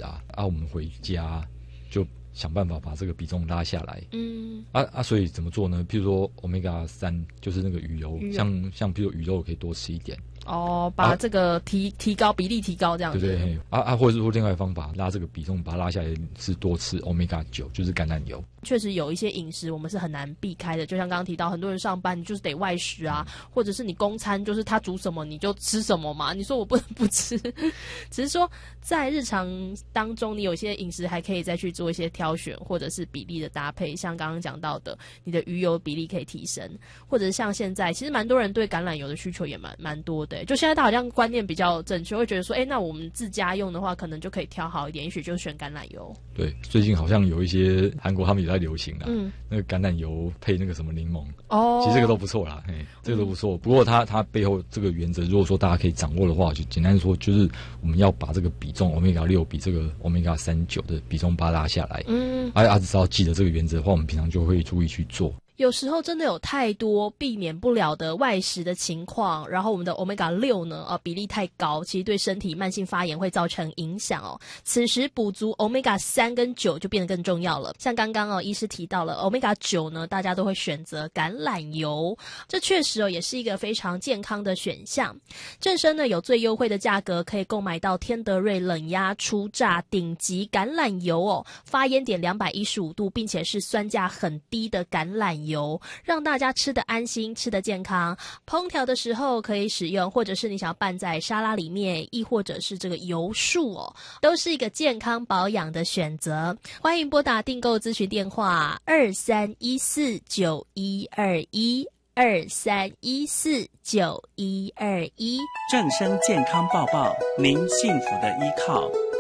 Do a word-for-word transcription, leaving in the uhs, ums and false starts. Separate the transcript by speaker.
Speaker 1: 啊，啊，我们回家就想办法把这个比重拉下来。
Speaker 2: 嗯，
Speaker 1: 啊啊，所以怎么做呢？譬如说 omega 三就是那个鱼油，
Speaker 2: 鱼油
Speaker 1: 像像譬如鱼肉可以多吃一点。
Speaker 2: 哦，把这个提、啊、提高比例提高这样子。
Speaker 1: 对对，啊啊，或者是说另外一个方法拉这个比重把它拉下来是多吃 omega 九，就是橄榄油。
Speaker 2: 确实有一些饮食我们是很难避开的，就像刚刚提到，很多人上班你就是得外食啊，嗯、或者是你公餐就是他煮什么你就吃什么嘛。你说我不能不吃，只是说在日常当中，你有些饮食还可以再去做一些挑选，或者是比例的搭配。像刚刚讲到的，你的鱼油比例可以提升，或者是像现在其实蛮多人对橄榄油的需求也蛮蛮多的。就现在他好像观念比较正确，会觉得说，哎，那我们自家用的话，可能就可以挑好一点，也许就选橄榄油。
Speaker 1: 对，最近好像有一些韩国他们也在流行啦，
Speaker 2: 嗯，
Speaker 1: 那个橄榄油配那个什么柠檬，
Speaker 2: 哦，
Speaker 1: 其实这个都不错啦，嘿，这个都不错。嗯、不过它它背后这个原则，如果说大家可以掌握的话，就简单说，就是我们要把这个比重 omega 六比这个 omega 三九的比重把它拉下来。嗯，啊啊，只要记得这个原则的话，我们平常就会注意去做。
Speaker 2: 有时候真的有太多避免不了的外食的情况，然后我们的 omega 六呢，呃，比例太高，其实对身体慢性发炎会造成影响哦。此时补足 omega 三跟九就变得更重要了。像刚刚哦，医师提到了 omega 九呢，大家都会选择橄榄油，这确实哦也是一个非常健康的选项。正生呢有最优惠的价格可以购买到天德瑞冷压初榨顶级橄榄油哦，发烟点两百一十五度，并且是酸价很低的橄榄油。油让大家吃得安心，吃得健康。烹调的时候可以使用，或者是你想要拌在沙拉里面，亦或者是这个油树哦，都是一个健康保养的选择。欢迎拨打订购咨询电话二三一四九一二一二三一四九一二一。
Speaker 3: 正声健康报报，您幸福的依靠。